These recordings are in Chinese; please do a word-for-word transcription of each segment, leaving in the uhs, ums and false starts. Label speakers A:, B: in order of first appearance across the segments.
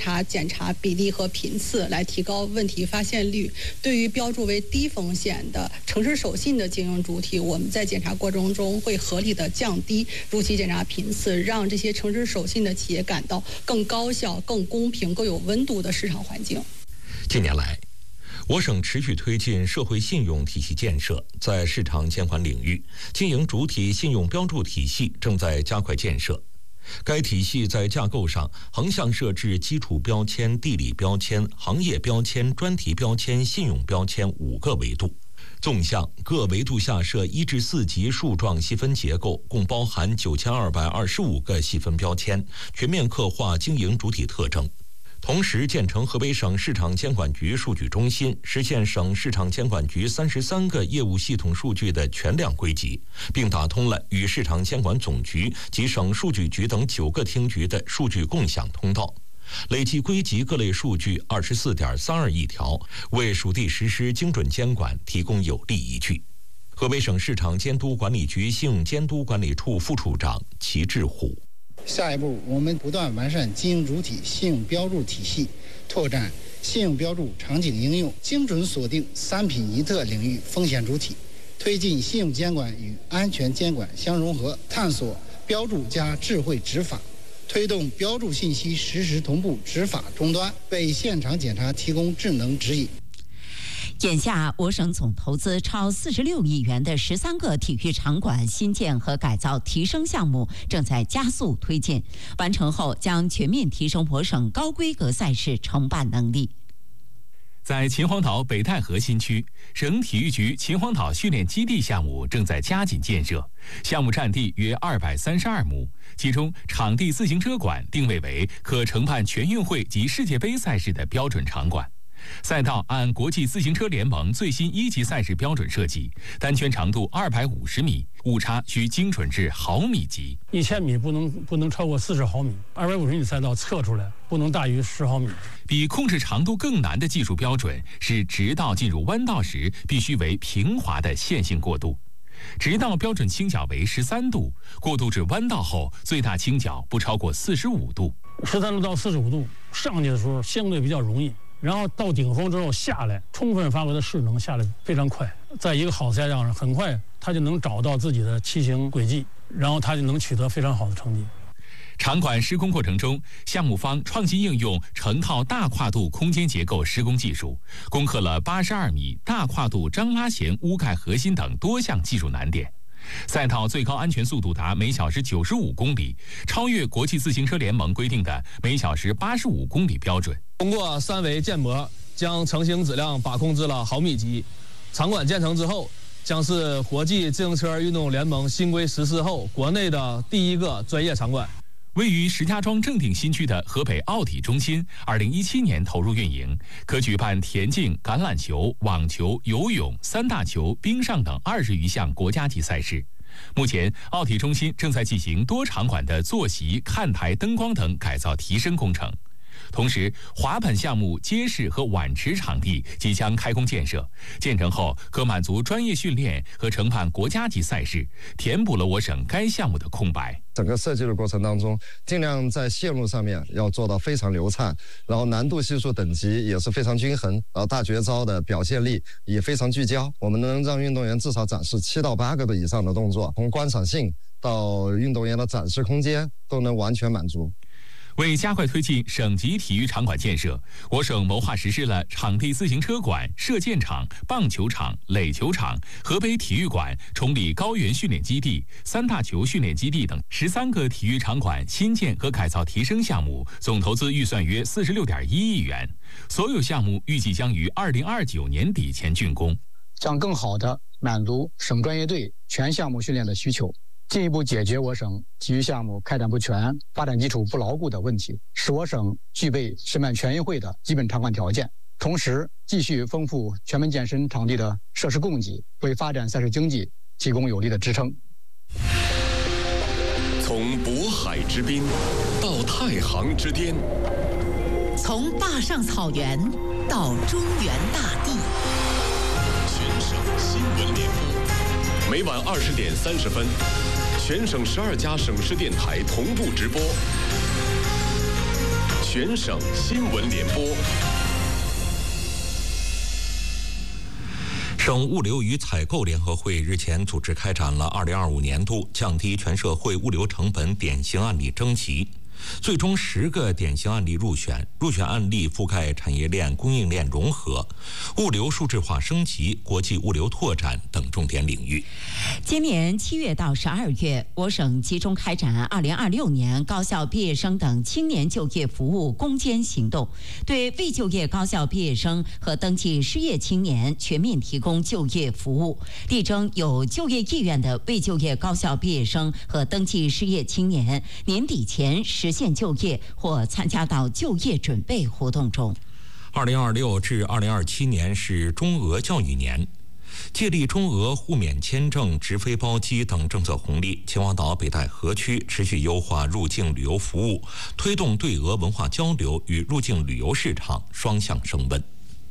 A: 查检查比例和频次，来提高问题发现率。对于标注为低风险的诚实守信的经营主体，我们在检查过程中会合理的降低如期检查频次，让这些诚实守信的企业感到更高效、更公平、更有温度的市场环境。
B: 近年来，我省持续推进社会信用体系建设，在市场监管领域，经营主体信用标注体系正在加快建设。该体系在架构上横向设置基础标签、地理标签、行业标签、专题标签、信用标签五个维度，纵向各维度下设一至四级树状细分结构，共包含九千二百二十五个细分标签，全面刻画经营主体特征。同时建成河北省市场监管局数据中心，实现省市场监管局三十三个业务系统数据的全量归集，并打通了与市场监管总局及省数据局等九个厅局的数据共享通道，累计归集各类数据二十四点三二亿条，为属地实施精准监管提供有力依据。河北省市场监督管理局信用监督管理处副处长齐志虎。
C: 下一步，我们不断完善经营主体信用标注体系，拓展信用标注场景应用，精准锁定三品一特领域风险主体，推进信用监管与安全监管相融合，探索标注加智慧执法，推动标注信息实时同步执法终端，为现场检查提供智能指引。
D: 眼下，我省总投资超四十六亿元的十三个体育场馆新建和改造提升项目正在加速推进，完成后将全面提升我省高规格赛事承办能力。
E: 在秦皇岛北戴河新区，省体育局秦皇岛训练基地项目正在加紧建设，项目占地约二百三十二亩，其中场地自行车馆定位为可承办全运会及世界杯赛事的标准场馆。赛道按国际自行车联盟最新一级赛事标准设计，单圈长度二百五十米，误差需精准至毫米级。
F: 一千米不能不能超过四十毫米，二百五十米赛道测出来不能大于十毫米。
E: 比控制长度更难的技术标准是直道进入弯道时必须为平滑的线性过渡。直道标准倾角为十三度，过渡至弯道后最大倾角不超过四十五度。
F: 十三度到四十五度上去的时候相对比较容易。然后到顶峰之后下来，充分发挥的势能下来非常快，在一个好赛道上，很快他就能找到自己的骑行轨迹，然后他就能取得非常好的成绩。
E: 场馆施工过程中，项目方创新应用成套大跨度空间结构施工技术，攻克了八十二米大跨度张拉弦屋盖核心等多项技术难点。赛道最高安全速度达每小时九十五公里，超越国际自行车联盟规定的每小时八十五公里标准。
G: 通过三维建模，将成型质量把控至了毫米级。场馆建成之后，将是国际自行车运动联盟新规实施后国内的第一个专业场馆。
E: 位于石家庄正定新区的河北奥体中心，二零一七年投入运营，可举办田径、橄榄球、网球、游泳、三大球、冰上等二十余项国家级赛事。目前，奥体中心正在进行多场馆的坐席、看台、灯光等改造提升工程。同时，滑板项目街市和碗池场地即将开工建设，建成后可满足专业训练和承办国家级赛事，填补了我省该项目的空白。
H: 整个设计的过程当中，尽量在线路上面要做到非常流畅，然后难度系数等级也是非常均衡，然后大绝招的表现力也非常聚焦。我们能让运动员至少展示七到八个的以上的动作，从观赏性到运动员的展示空间都能完全满足。
E: 为加快推进省级体育场馆建设，我省谋划实施了场地自行车馆、射箭场、棒球场、垒球场、河北体育馆、崇礼高原训练基地、三大球训练基地等十三个体育场馆新建和改造提升项目，总投资预算约四十六点一亿元。所有项目预计将于二零二九年底前竣工，
I: 将更好地满足省专业队全项目训练的需求。进一步解决我省体育项目开展不全、发展基础不牢固的问题，使我省具备申办全运会的基本场馆条件。同时，继续丰富全门健身场地的设施供给，为发展赛事经济提供有力的支撑。
J: 从渤海之滨到太行之巅，
D: 从坝上草原到中原大地，
J: 全省新闻联播，每晚二十点三十分，全省十二家省市电台同步直播。 全省新闻联播。
B: 省物流与采购联合会日前组织开展了二零二五年度降低全社会物流成本典型案例征集。最终十个典型案例入选，入选案例覆盖产业链、供应链融合、物流数字化升级、国际物流拓展等重点领域。
D: 今年七月到十二月，我省集中开展二零二六年高校毕业生等青年就业服务攻坚行动，对未就业高校毕业生和登记失业青年全面提供就业服务，力争有就业意愿的未就业高校毕业生和登记失业青年年底前实现就业或参加到就业准备活动中。
B: 二零二六至二零二七年是中俄教育年，借力中俄互免签证、直飞包机等政策红利，秦皇岛北戴河区持续优化入境旅游服务，推动对俄文化交流与入境旅游市场双向升温。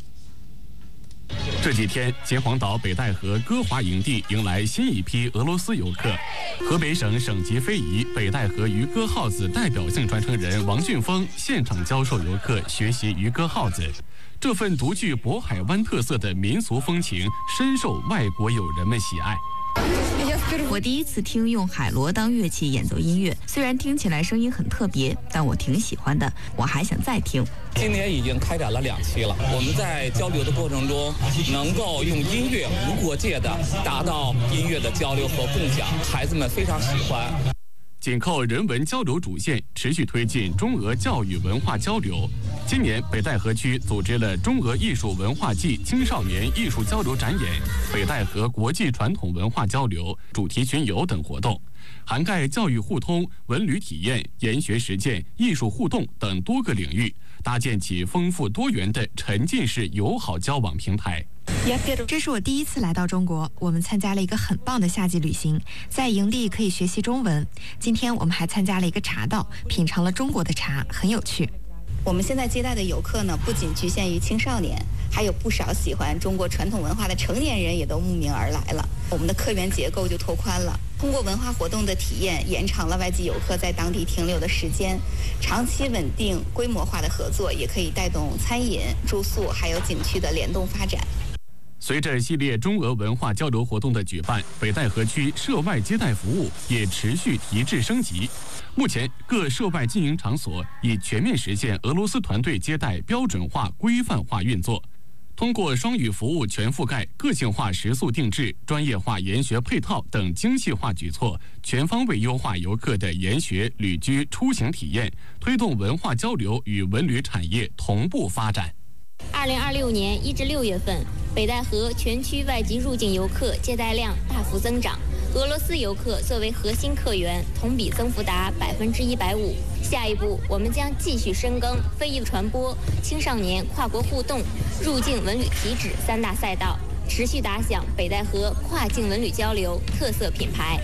E: 这几天，秦皇岛北戴河歌华营地迎来新一批俄罗斯游客。河北省省级非遗北戴河渔歌号子代表性传承人王俊峰现场教授游客学习渔歌号子。这份独具渤海湾特色的民俗风情，深受外国友人们喜爱。
K: 我第一次听用海螺当乐器演奏音乐，虽然听起来声音很特别，但我挺喜欢的，我还想再听。
L: 今年已经开展了两期了，我们在交流的过程中，能够用音乐无国界的达到音乐的交流和共享，孩子们非常喜欢。
E: 紧扣人文交流主线，持续推进中俄教育文化交流。今年北戴河区组织了中俄艺术文化季青少年艺术交流展演、北戴河国际传统文化交流、主题巡游等活动，涵盖教育互通、文旅体验、研学实践、艺术互动等多个领域，搭建起丰富多元的沉浸式友好交往平台。
M: 这是我第一次来到中国，我们参加了一个很棒的夏季旅行，在营地可以学习中文。今天我们还参加了一个茶道，品尝了中国的茶，很有趣。
N: 我们现在接待的游客呢，不仅局限于青少年，还有不少喜欢中国传统文化的成年人也都慕名而来了。我们的客源结构就拓宽了，通过文化活动的体验，延长了外籍游客在当地停留的时间。长期稳定、规模化的合作，也可以带动餐饮、住宿还有景区的联动发展。
E: 随着系列中俄文化交流活动的举办，北戴河区涉外接待服务也持续提质升级。目前，各涉外经营场所已全面实现俄罗斯团队接待标准化、规范化运作。通过双语服务全覆盖、个性化食宿定制、专业化研学配套等精细化举措，全方位优化游客的研学、旅居、出行体验，推动文化交流与文旅产业同步发展。
O: 二零二六年一至六月份，北戴河全区外籍入境游客接待量大幅增长，俄罗斯游客作为核心客源，同比增幅达百分之一百五。下一步，我们将继续深耕非遗传播、青少年跨国互动、入境文旅体脂三大赛道，持续打响北戴河跨境文旅交流特色品牌。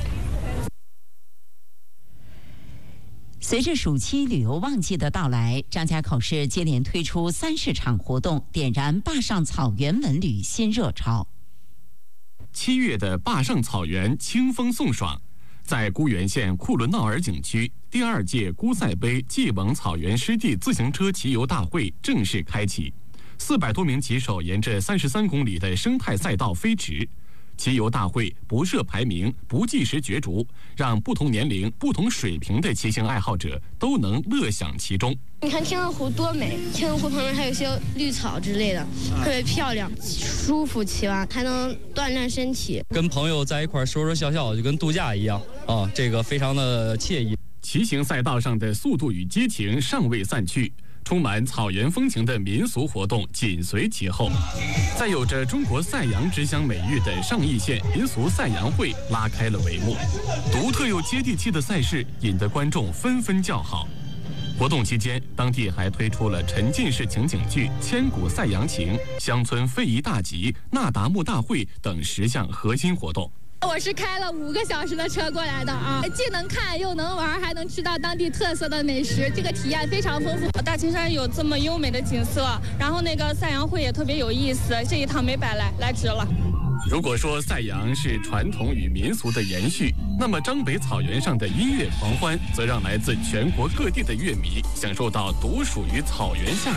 D: 随着暑期旅游旺季的到来，张家口市接连推出三市场活动，点燃坝上草原文旅新热潮。
E: 七月的坝上草原清风送爽，在沽源县库伦闹尔景区，第二届姑赛杯蓟蒙草原湿地自行车骑游大会正式开启，四百多名骑手沿着三十三公里的生态赛道飞驰。骑游大会不设排名，不计时角逐，让不同年龄、不同水平的骑行爱好者都能乐享其中。
P: 你看天鹅湖多美，天鹅湖旁边还有一些绿草之类的，特别漂亮，舒服，骑完还能锻炼身体。
Q: 跟朋友在一块说说笑笑，就跟度假一样啊，这个非常的惬意。
E: 骑行赛道上的速度与激情尚未散去，充满草原风情的民俗活动紧随其后，在有着中国赛扬之乡美誉的上义县民俗赛扬会拉开了帷幕。独特又接地气的赛事引得观众纷纷叫好。活动期间，当地还推出了沉浸式情景剧《千古赛扬情》、乡村非遗大集、那达慕大会等十项核心活动。
R: 我是开了五个小时的车过来的啊，既能看又能玩，还能吃到当地特色的美食，这个体验非常丰富。大青山有这么优美的景色，然后那个赛扬会也特别有意思，这一趟没白来，来值了。
J: 如果说赛扬是传统与民俗的延续，那么张北草原上的音乐狂欢，则让来自全国各地的乐迷享受到独属于草原下